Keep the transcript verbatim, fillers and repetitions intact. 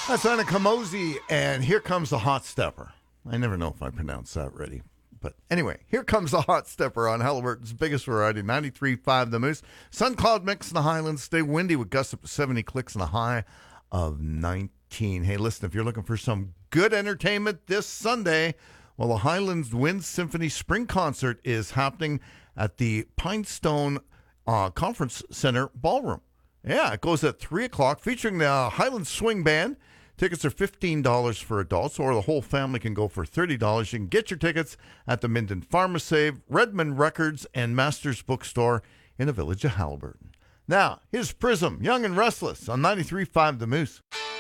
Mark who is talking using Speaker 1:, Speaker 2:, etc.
Speaker 1: That's Anna Kamosi, and here comes the hot stepper. I never know if I pronounce that ready. But anyway, here comes the hot stepper on Halliburton's biggest variety, ninety-three point five The Moose. Sun cloud mix in the highlands. Stay windy with gusts up to seventy clicks and a high of nineteen. Hey, listen, if you're looking for some good entertainment this Sunday, well, the Highlands Wind Symphony Spring Concert is happening at the Pinestone uh, Conference Center Ballroom. Yeah, it goes at three o'clock, featuring the Highland Swing Band. Tickets are fifteen dollars for adults, or the whole family can go for thirty dollars. You can get your tickets at the Minden Pharmasave, Redmond Records, and Masters Bookstore in the village of Halliburton. Now, here's Prism, Young and Restless on ninety-three point five The Moose.